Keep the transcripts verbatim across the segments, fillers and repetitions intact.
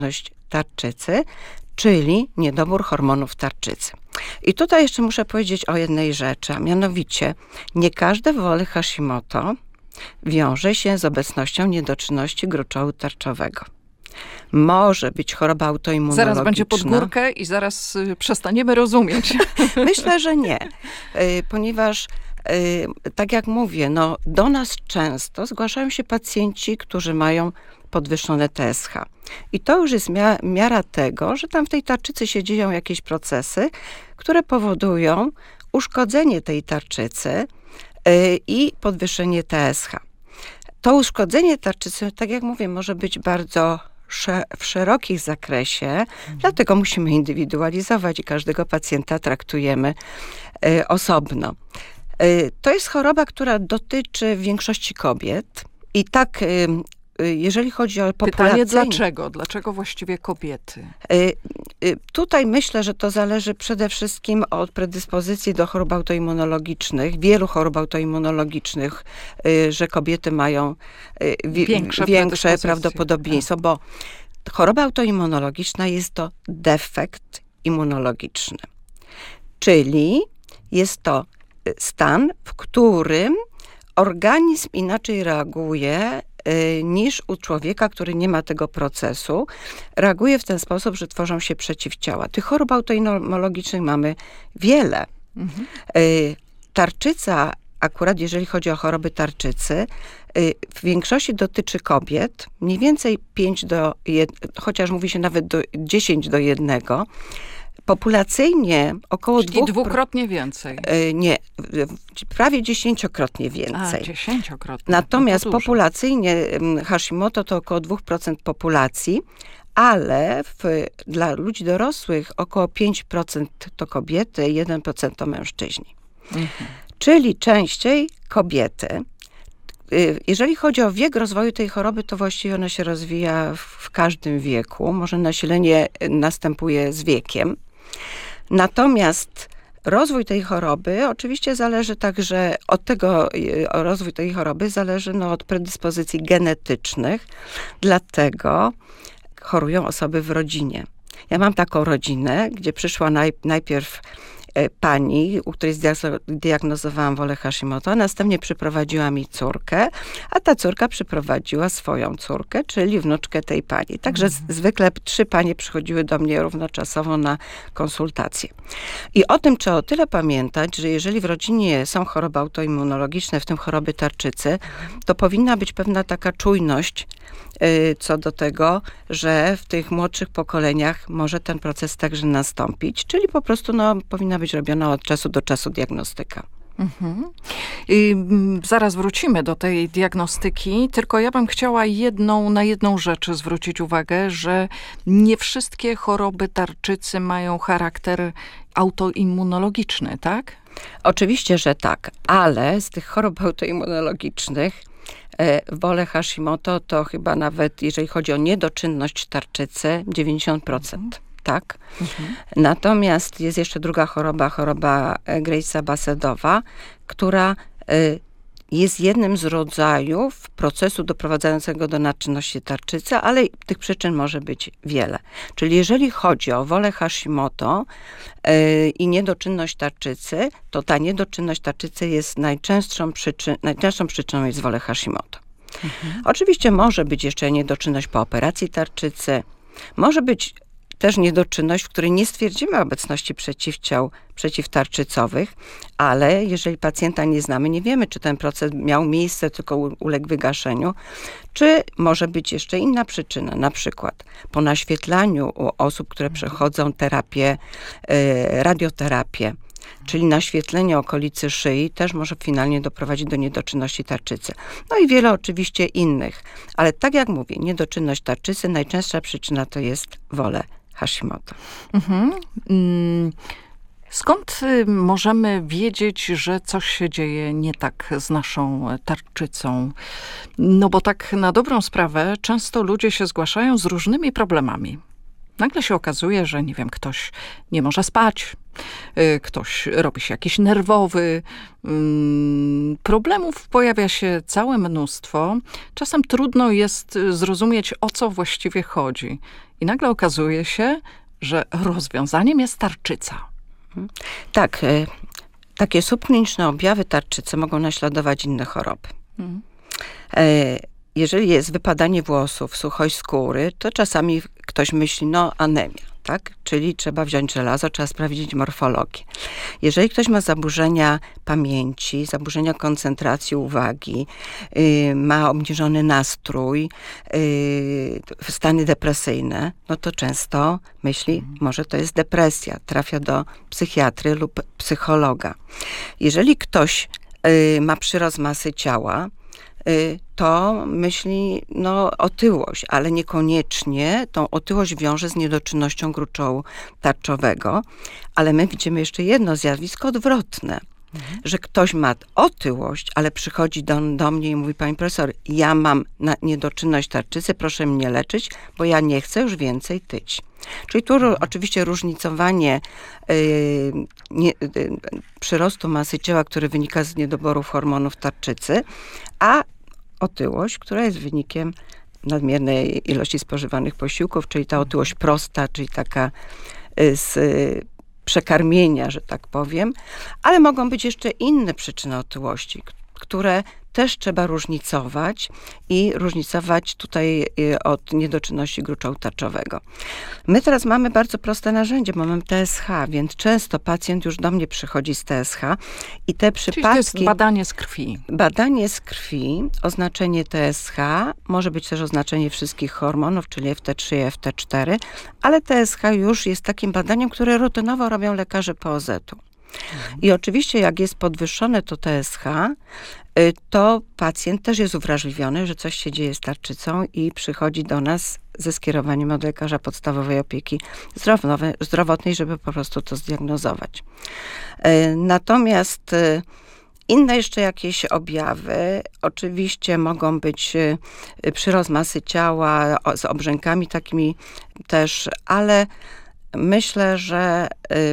tarczycy, czyli niedobór hormonów tarczycy. I tutaj jeszcze muszę powiedzieć o jednej rzeczy, a mianowicie nie każde wole Hashimoto wiąże się z obecnością niedoczynności gruczołu tarczowego. Może być choroba autoimmunologiczna. Zaraz będzie pod górkę i zaraz y, przestaniemy rozumieć. Myślę, że nie, y, ponieważ y, tak jak mówię, no, do nas często zgłaszają się pacjenci, którzy mają podwyższone T S H. I to już jest mia- miara tego, że tam w tej tarczycy się dzieją jakieś procesy, które powodują uszkodzenie tej tarczycy y, i podwyższenie T S H. To uszkodzenie tarczycy, tak jak mówię, może być bardzo w szerokim zakresie, mhm. dlatego musimy indywidualizować i każdego pacjenta traktujemy y, osobno. Y, to jest choroba, która dotyczy większości kobiet i tak, y, y, jeżeli chodzi o populację... Pytanie dlaczego? Dlaczego właściwie kobiety? Y, y, tutaj myślę, że to zależy przede wszystkim od predyspozycji do chorób autoimmunologicznych, wielu chorób autoimmunologicznych, y, że kobiety mają y, wi- większe, większe prawdopodobieństwo, bo choroba autoimmunologiczna jest to defekt immunologiczny. Czyli jest to stan, w którym organizm inaczej reaguje y, niż u człowieka, który nie ma tego procesu. Reaguje w ten sposób, że tworzą się przeciwciała. Tych chorób autoimmunologicznych mamy wiele. Mhm. Y, tarczyca, akurat jeżeli chodzi o choroby tarczycy, y, w większości dotyczy kobiet, mniej więcej pięć do jednego, chociaż mówi się nawet do dziesięć do jednego. Populacyjnie około Czyli dwóch... dwukrotnie więcej. Nie, prawie dziesięciokrotnie więcej. A, dziesięciokrotnie. Natomiast no populacyjnie Hashimoto to około dwa procent populacji, ale w, dla ludzi dorosłych około pięć procent to kobiety, jeden procent to mężczyźni. Mhm. Czyli częściej kobiety. Jeżeli chodzi o wiek rozwoju tej choroby, to właściwie ona się rozwija w każdym wieku. Może nasilenie następuje z wiekiem. Natomiast rozwój tej choroby oczywiście zależy także od tego, rozwój tej choroby zależy no, od predyspozycji genetycznych, dlatego chorują osoby w rodzinie. Ja mam taką rodzinę, gdzie przyszła naj, najpierw pani, u której zdiagnozowałam wolę Hashimoto, a następnie przyprowadziła mi córkę, a ta córka przyprowadziła swoją córkę, czyli wnuczkę tej pani. Także mhm. zwykle trzy panie przychodziły do mnie równoczasowo na konsultacje. I o tym trzeba o tyle pamiętać, że jeżeli w rodzinie są choroby autoimmunologiczne, w tym choroby tarczycy, to powinna być pewna taka czujność y, co do tego, że w tych młodszych pokoleniach może ten proces także nastąpić, czyli po prostu no, powinna być robiona od czasu do czasu diagnostyka. Mhm. I zaraz wrócimy do tej diagnostyki, tylko ja bym chciała jedną, na jedną rzecz zwrócić uwagę, że nie wszystkie choroby tarczycy mają charakter autoimmunologiczny, tak? Oczywiście, że tak, ale z tych chorób autoimmunologicznych wolę Hashimoto to chyba nawet, jeżeli chodzi o niedoczynność tarczycy, dziewięćdziesiąt procent. Mhm. Tak. Mhm. Natomiast jest jeszcze druga choroba, choroba Grace'a-Basedowa, która jest jednym z rodzajów procesu doprowadzającego do nadczynności tarczycy, ale tych przyczyn może być wiele. Czyli jeżeli chodzi o wolę Hashimoto i niedoczynność tarczycy, to ta niedoczynność tarczycy jest najczęstszą, przyczyn, najczęstszą przyczyną jest wolę Hashimoto. Mhm. Oczywiście może być jeszcze niedoczynność po operacji tarczycy, może być też niedoczynność, w której nie stwierdzimy obecności przeciwciał przeciwtarczycowych, ale jeżeli pacjenta nie znamy, nie wiemy, czy ten proces miał miejsce, tylko uległ wygaszeniu, czy może być jeszcze inna przyczyna, na przykład po naświetlaniu u osób, które przechodzą terapię, radioterapię, czyli naświetlenie okolicy szyi też może finalnie doprowadzić do niedoczynności tarczycy. No i wiele oczywiście innych, ale tak jak mówię, niedoczynność tarczycy, najczęstsza przyczyna to jest wolę Hashimoto. Mhm. Skąd możemy wiedzieć, że coś się dzieje nie tak z naszą tarczycą? No bo tak na dobrą sprawę często ludzie się zgłaszają z różnymi problemami. Nagle się okazuje, że nie wiem, ktoś nie może spać, ktoś robi się jakiś nerwowy. Problemów pojawia się całe mnóstwo. Czasem trudno jest zrozumieć, o co właściwie chodzi. I nagle okazuje się, że rozwiązaniem jest tarczyca. Tak, y, takie subkliniczne objawy tarczycy mogą naśladować inne choroby. Mhm. Y, jeżeli jest wypadanie włosów, suchość skóry, to czasami ktoś myśli, no anemia. Tak? Czyli trzeba wziąć żelazo, trzeba sprawdzić morfologię. Jeżeli ktoś ma zaburzenia pamięci, zaburzenia koncentracji uwagi, yy, ma obniżony nastrój, yy, stany depresyjne, no to często myśli, mhm. może to jest depresja, trafia do psychiatry lub psychologa. Jeżeli ktoś yy, ma przyrost masy ciała, to myśli no, otyłość, ale niekoniecznie tą otyłość wiąże z niedoczynnością gruczołu tarczowego. Ale my widzimy jeszcze jedno zjawisko odwrotne, mhm. że ktoś ma otyłość, ale przychodzi do, do mnie i mówi, pani profesor, ja mam na niedoczynność tarczycy, proszę mnie leczyć, bo ja nie chcę już więcej tyć. Czyli tu mhm. oczywiście różnicowanie yy, nie, yy, przyrostu masy ciała, który wynika z niedoborów hormonów tarczycy, a otyłość, która jest wynikiem nadmiernej ilości spożywanych posiłków, czyli ta otyłość prosta, czyli taka z przekarmienia, że tak powiem, ale mogą być jeszcze inne przyczyny otyłości, które też trzeba różnicować i różnicować tutaj od niedoczynności gruczołu tarczowego. My teraz mamy bardzo proste narzędzie, bo mamy T S H, więc często pacjent już do mnie przychodzi z T S H i te przypadki... Czyli to jest badanie z krwi. Badanie z krwi, oznaczenie T S H, może być też oznaczenie wszystkich hormonów, czyli F T trzy i F T cztery, ale T S H już jest takim badaniem, które rutynowo robią lekarze P O Z-u. I oczywiście jak jest podwyższone to T S H, to pacjent też jest uwrażliwiony, że coś się dzieje z tarczycą i przychodzi do nas ze skierowaniem od lekarza podstawowej opieki zdrowotnej, żeby po prostu to zdiagnozować. Natomiast inne jeszcze jakieś objawy, oczywiście mogą być przyrost masy ciała z obrzękami takimi też, ale myślę, że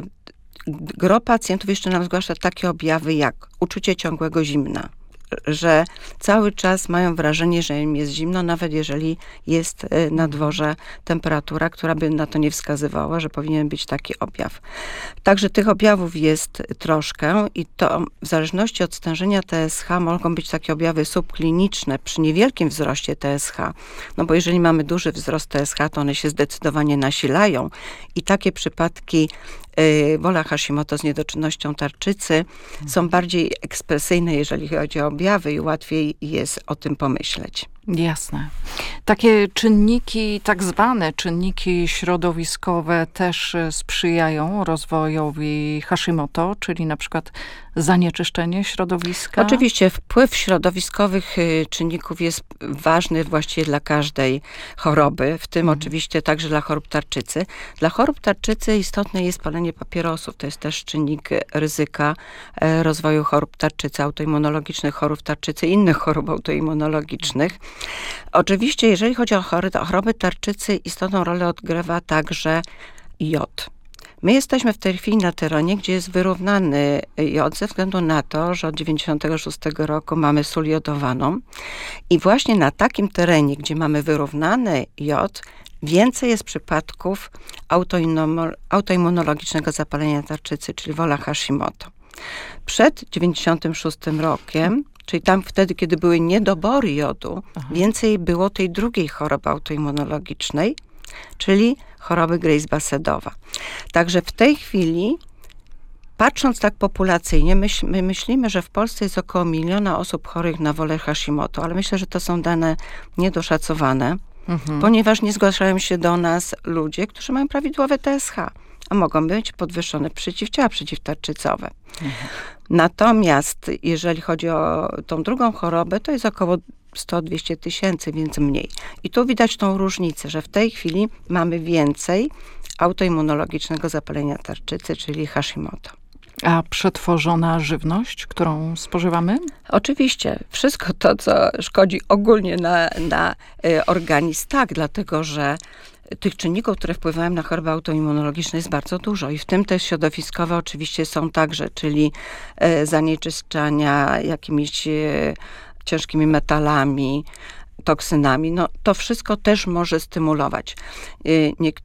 gro pacjentów jeszcze nam zgłasza takie objawy jak uczucie ciągłego zimna, że cały czas mają wrażenie, że im jest zimno, nawet jeżeli jest na dworze temperatura, która by na to nie wskazywała, że powinien być taki objaw. Także tych objawów jest troszkę i to w zależności od stężenia T S H mogą być takie objawy subkliniczne przy niewielkim wzroście T S H. No bo jeżeli mamy duży wzrost T S H, to one się zdecydowanie nasilają i takie przypadki wola Hashimoto z niedoczynnością tarczycy są bardziej ekspresyjne, jeżeli chodzi o objawy i łatwiej jest o tym pomyśleć. Jasne. Takie czynniki, tak zwane czynniki środowiskowe też sprzyjają rozwojowi Hashimoto, czyli na przykład zanieczyszczenie środowiska? Oczywiście wpływ środowiskowych czynników jest ważny właściwie dla każdej choroby, w tym mhm. oczywiście także dla chorób tarczycy. Dla chorób tarczycy istotne jest palenie papierosów. To jest też czynnik ryzyka rozwoju chorób tarczycy, autoimmunologicznych chorób tarczycy i innych chorób autoimmunologicznych. Oczywiście, jeżeli chodzi o choroby tarczycy, istotną rolę odgrywa także jod. My jesteśmy w tej chwili na terenie, gdzie jest wyrównany jod ze względu na to, że od dziewięćdziesiątego szóstego roku mamy sól jodowaną i właśnie na takim terenie, gdzie mamy wyrównany jod, więcej jest przypadków autoimmunologicznego zapalenia tarczycy, czyli wola Hashimoto. Przed dziewięćdziesiątym szóstym rokiem, czyli tam wtedy, kiedy były niedobory jodu, Aha. więcej było tej drugiej choroby autoimmunologicznej, czyli choroby Grace-Basedowa. Także w tej chwili, patrząc tak populacyjnie, myśl, my myślimy, że w Polsce jest około miliona osób chorych na wolę Hashimoto, ale myślę, że to są dane niedoszacowane, mhm. ponieważ nie zgłaszają się do nas ludzie, którzy mają prawidłowe T S H, a mogą być podwyższone przeciwciała przeciwtarczycowe. Mhm. Natomiast jeżeli chodzi o tą drugą chorobę, to jest około sto do dwustu tysięcy, więc mniej. I tu widać tą różnicę, że w tej chwili mamy więcej autoimmunologicznego zapalenia tarczycy, czyli Hashimoto. A przetworzona żywność, którą spożywamy? Oczywiście. Wszystko to, co szkodzi ogólnie na, na y, organizm, tak, dlatego że tych czynników, które wpływają na choroby autoimmunologiczne jest bardzo dużo i w tym te środowiskowe oczywiście są także, czyli y, zanieczyszczania jakimiś y, ciężkimi metalami, toksynami, no to wszystko też może stymulować. Y,